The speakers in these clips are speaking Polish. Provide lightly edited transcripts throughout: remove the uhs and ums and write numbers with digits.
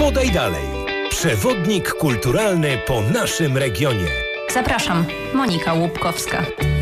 Podaj dalej. Przewodnik kulturalny po naszym regionie. Zapraszam, Monika Łupkowska.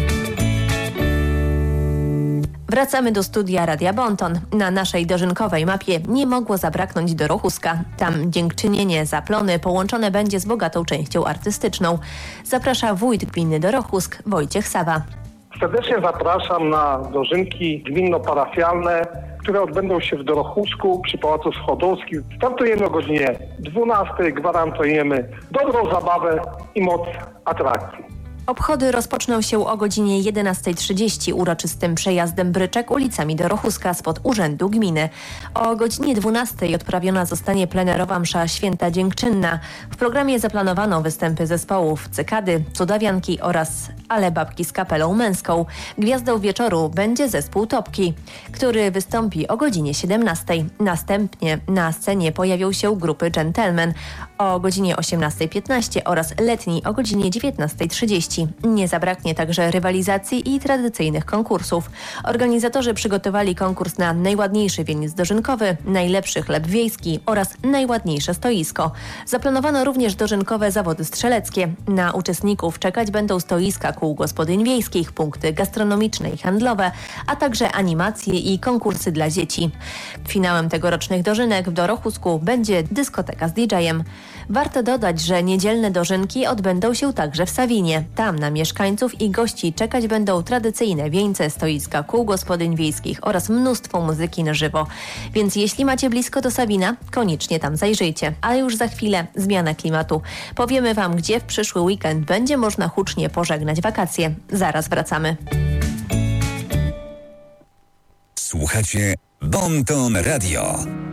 Wracamy do studia Radia Bonton. Na naszej dożynkowej mapie nie mogło zabraknąć Dorochuska. Tam dziękczynienie Zaplony połączone będzie z bogatą częścią artystyczną. Zaprasza wójt gminy Dorochusk, Wojciech Sawa. Serdecznie zapraszam na dożynki gminno-parafialne, które odbędą się w Dorochusku przy Pałacu Schodowskim. Startujemy o godzinie 12. Gwarantujemy dobrą zabawę i moc atrakcji. Obchody rozpoczną się o godzinie 11:30 uroczystym przejazdem bryczek ulicami Dorochuska spod Urzędu Gminy. O godzinie 12:00 odprawiona zostanie plenerowa msza święta dziękczynna. W programie zaplanowano występy zespołów Cykady, Cudawianki oraz Ale Babki z kapelą męską. Gwiazdą wieczoru będzie zespół Topki, który wystąpi o godzinie 17:00. Następnie na scenie pojawią się grupy Gentlemen o godzinie 18:15 oraz Letni o godzinie 19:30. Nie zabraknie także rywalizacji i tradycyjnych konkursów. Organizatorzy przygotowali konkurs na najładniejszy wieniec dożynkowy, najlepszy chleb wiejski oraz najładniejsze stoisko. Zaplanowano również dożynkowe zawody strzeleckie. Na uczestników czekać będą stoiska kół gospodyń wiejskich, punkty gastronomiczne i handlowe, a także animacje i konkursy dla dzieci. Finałem tegorocznych dożynek w Dorochusku będzie dyskoteka z DJ-em. Warto dodać, że niedzielne dożynki odbędą się także w Sawinie. Tam na mieszkańców i gości czekać będą tradycyjne wieńce, stoiska kół gospodyń wiejskich oraz mnóstwo muzyki na żywo. Więc jeśli macie blisko do Sawina, koniecznie tam zajrzyjcie. A już za chwilę zmiana klimatu. Powiemy Wam, gdzie w przyszły weekend będzie można hucznie pożegnać wakacje. Zaraz wracamy. Słuchacie Bonton Radio.